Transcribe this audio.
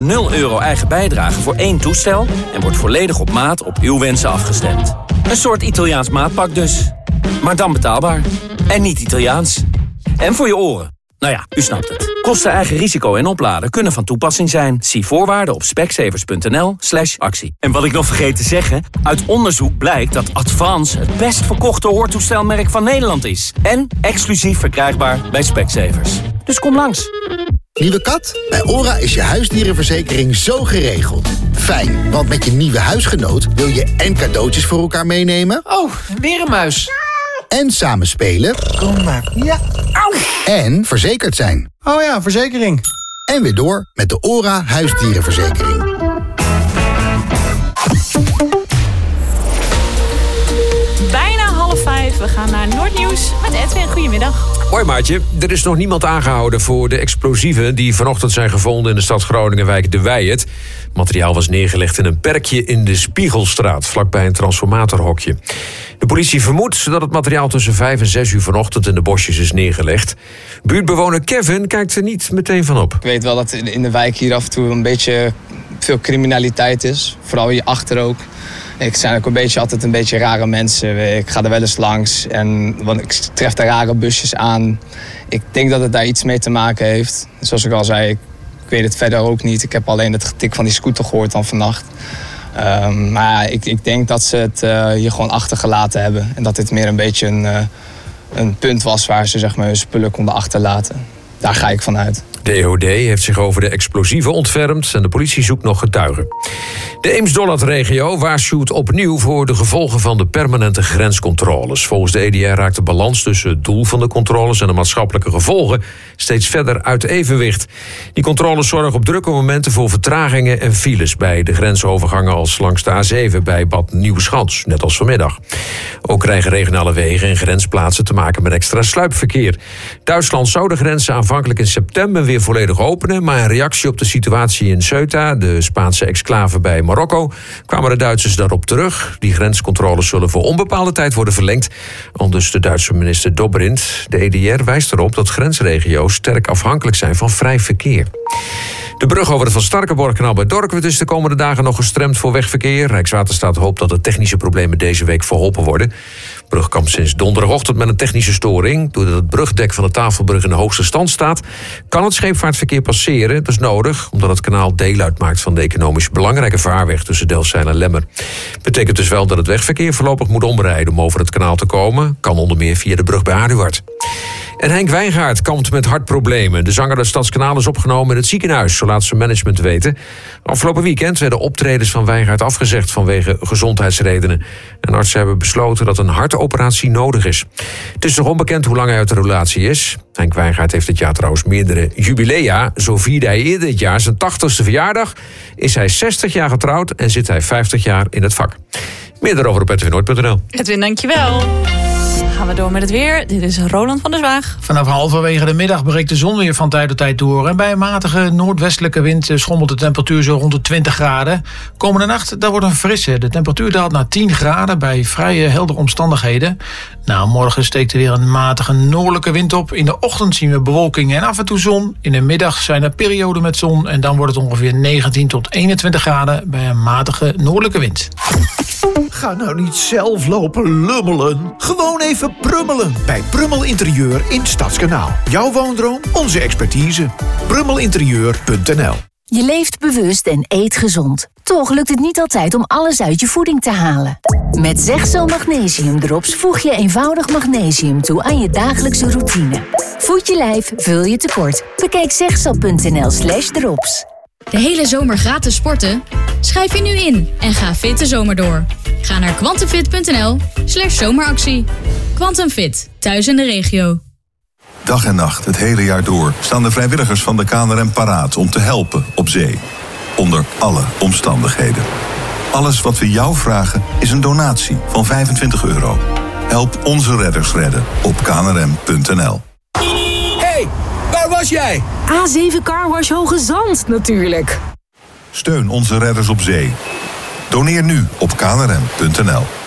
€0 eigen bijdrage voor 1 toestel en wordt volledig op maat op uw wensen afgestemd. Een soort Italiaans maatpak dus. Maar dan betaalbaar. En niet Italiaans. En voor je oren. Nou ja, u snapt het. Kosten, eigen risico en opladen kunnen van toepassing zijn. Zie voorwaarden op specsavers.nl/actie. En wat ik nog vergeet te zeggen, uit onderzoek blijkt dat Advance het best verkochte hoortoestelmerk van Nederland is. En exclusief verkrijgbaar bij Specsavers. Dus kom langs. Nieuwe kat? Bij OHRA is je huisdierenverzekering zo geregeld. Fijn, want met je nieuwe huisgenoot wil je en cadeautjes voor elkaar meenemen. Oh, weer een muis. En samen spelen. Kom maar. Ja. Au. En verzekerd zijn. Oh ja, verzekering. En weer door met de OHRA huisdierenverzekering. Bijna 4:30. We gaan naar Noordnieuws met Edwin. Goedemiddag. Hoi Maartje, er is nog niemand aangehouden voor de explosieven die vanochtend zijn gevonden in de stad Groningen-wijk De Wijert. Het materiaal was neergelegd in een perkje in de Spiegelstraat, vlakbij een transformatorhokje. De politie vermoedt dat het materiaal tussen 5 en 6 uur vanochtend in de bosjes is neergelegd. Buurtbewoner Kevin kijkt er niet meteen van op. Ik weet wel dat in de wijk hier af en toe een beetje veel criminaliteit is, vooral hier achter ook. Ik zijn ook altijd een beetje rare mensen. Ik ga er wel eens langs want ik tref daar rare busjes aan. Ik denk dat het daar iets mee te maken heeft. Zoals ik al zei, ik weet het verder ook niet. Ik heb alleen het getik van die scooter gehoord dan vannacht. Maar ik denk dat ze het hier gewoon achtergelaten hebben. En dat dit meer een beetje een punt was waar ze zeg maar, hun spullen konden achterlaten. Daar ga ik van uit. De EOD heeft zich over de explosieven ontfermd en de politie zoekt nog getuigen. De Eems-Dollardregio waarschuwt opnieuw voor de gevolgen van de permanente grenscontroles. Volgens de EDR raakt de balans tussen het doel van de controles en de maatschappelijke gevolgen steeds verder uit evenwicht. Die controles zorgen op drukke momenten voor vertragingen en files bij de grensovergangen als langs de A7 bij Bad Nieuweschans, net als vanmiddag. Ook krijgen regionale wegen en grensplaatsen te maken met extra sluipverkeer. Duitsland zou de grenzen aanvankelijk in september weer volledig openen, maar in reactie op de situatie in Ceuta, de Spaanse exclave bij Marokko, kwamen de Duitsers daarop terug. Die grenscontroles zullen voor onbepaalde tijd worden verlengd, aldus de Duitse minister Dobrindt. De EDR wijst erop dat grensregio's sterk afhankelijk zijn van vrij verkeer. De brug over de Van Starkenborgkanaal bij Dorkwerd is de komende dagen nog gestremd voor wegverkeer. Rijkswaterstaat hoopt dat de technische problemen deze week verholpen worden. De brug kampt sinds donderdagochtend met een technische storing. Doordat het brugdek van de Tafelbrug in de hoogste stand staat, kan het scheepvaartverkeer passeren. Dat is nodig, omdat het kanaal deel uitmaakt van de economisch belangrijke vaarweg tussen Delfzijl en Lemmer. Betekent dus wel dat het wegverkeer voorlopig moet omrijden om over het kanaal te komen. Kan onder meer via de brug bij Aduard. En Henk Wijngaard kampt met hartproblemen. De zanger uit Stadskanaal is opgenomen in het ziekenhuis, zo laat zijn management weten. Afgelopen weekend werden optredens van Wijngaard afgezegd vanwege gezondheidsredenen. En artsen hebben besloten dat een hartoperatie nodig is. Het is nog onbekend hoe lang hij uit de relatie is. Henk Wijngaard heeft dit jaar trouwens meerdere jubilea. Zo vierde hij eerder dit jaar zijn 80ste verjaardag. Is hij 60 jaar getrouwd en zit hij 50 jaar in het vak. Meer daarover op edwinoord.nl. Edwin, dankjewel. Gaan we door met het weer. Dit is Roland van der Zwaag. Vanaf halverwege de middag breekt de zon weer van tijd tot tijd door. En bij een matige noordwestelijke wind schommelt de temperatuur zo rond de 20 graden. Komende nacht, daar wordt een frisse. De temperatuur daalt naar 10 graden bij vrij heldere omstandigheden. Nou, morgen steekt er weer een matige noordelijke wind op. In de ochtend zien we bewolking en af en toe zon. In de middag zijn er perioden met zon. En dan wordt het ongeveer 19 tot 21 graden bij een matige noordelijke wind. Ga nou niet zelf lopen lummelen. Gewoon even prummelen bij Prummel Interieur in Stadskanaal. Jouw woondroom, onze expertise. Prummelinterieur.nl. Je leeft bewust en eet gezond. Toch lukt het niet altijd om alles uit je voeding te halen. Met Zegzo Magnesium Drops voeg je eenvoudig magnesium toe aan je dagelijkse routine. Voed je lijf, vul je tekort. Bekijk zegzo.nl/drops. De hele zomer gratis sporten? Schrijf je nu in en ga fit de zomer door. Ga naar quantumfit.nl/zomeractie. Quantum Fit, thuis in de regio. Dag en nacht, het hele jaar door, staan de vrijwilligers van de KNRM paraat om te helpen op zee. Onder alle omstandigheden. Alles wat we jou vragen is een donatie van €25. Help onze redders redden op knrm.nl. Hey, waar was jij? A7 Carwash Hoge Zand natuurlijk. Steun onze redders op zee. Doneer nu op knrm.nl.